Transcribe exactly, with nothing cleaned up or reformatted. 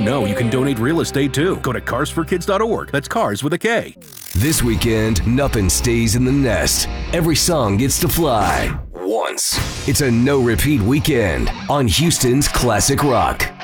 know you can donate real estate too. Go to cars for kids dot org. That's cars with a K. This weekend, nothing stays in the nest. Every song gets to fly once. It's a no-repeat weekend on Houston's Classic Rock.